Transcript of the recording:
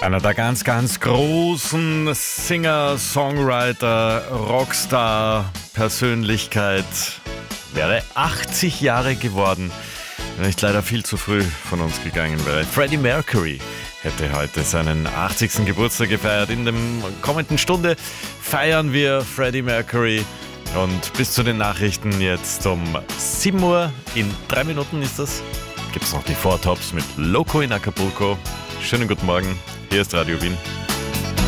Einer der ganz, ganz großen Singer, Songwriter, Rockstar, Persönlichkeit wäre 80 Jahre geworden, wenn nicht leider viel zu früh von uns gegangen wäre. Freddie Mercury hätte heute seinen 80. Geburtstag gefeiert. In der kommenden Stunde feiern wir Freddie Mercury. Und bis zu den Nachrichten jetzt um 7 Uhr, in 3 Minuten ist das, gibt es noch die Four Tops mit Loco in Acapulco. Schönen guten Morgen, hier ist Radio Wien.